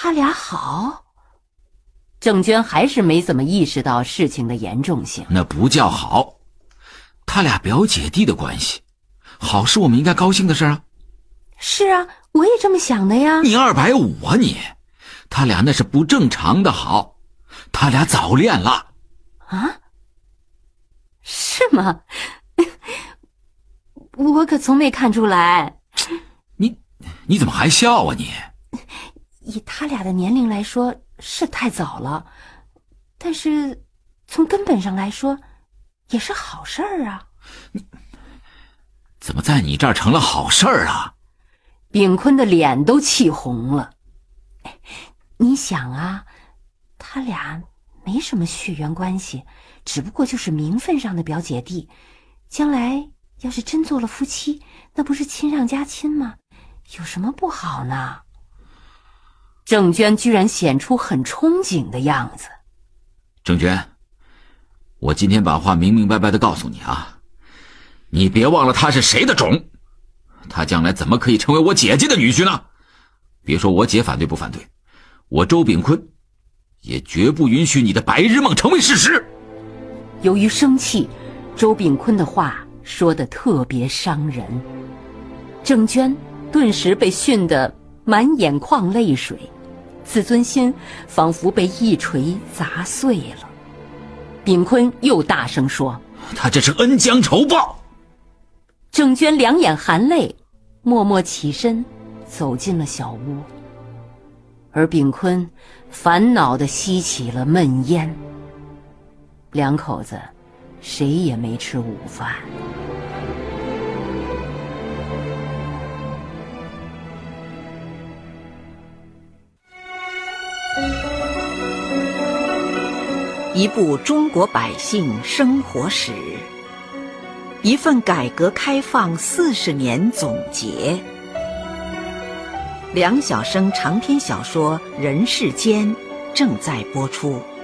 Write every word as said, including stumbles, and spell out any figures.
他俩好？郑娟还是没怎么意识到事情的严重性。 那不叫好，他俩表姐弟的关系，好是我们应该高兴的事啊。 是啊，我也这么想的呀。 你二百五啊你，他俩那是不正常的好，他俩早恋了。 啊？是吗？我可从没看出来。 你你怎么还笑啊你？ 以他俩的年龄来说是太早了，但是从根本上来说也是好事儿啊。 你怎么在你这儿成了好事儿啊？ 炳坤的脸都气红了。你想啊，他俩没什么血缘关系，只不过就是名分上的表姐弟，将来要是真做了夫妻，那不是亲上加亲吗？有什么不好呢？郑娟居然显出很憧憬的样子。 郑娟，我今天把话明明白白的告诉你啊，你别忘了他是谁的种，他将来怎么可以成为我姐姐的女婿呢？别说我姐反对不反对，我周炳坤也绝不允许你的白日梦成为事实。 由于生气，周炳坤的话说得特别伤人，郑娟顿时被训得满眼眶泪水，自尊心仿佛被一锤砸碎了。炳坤又大声说： 他这是恩将仇报。 郑娟两眼含泪，默默起身走进了小屋，而炳坤烦恼地吸起了闷烟。两口子谁也没吃午饭。 一部中国百姓生活史，一份改革开放四十年总结。梁晓声长篇小说《人世间》正在播出。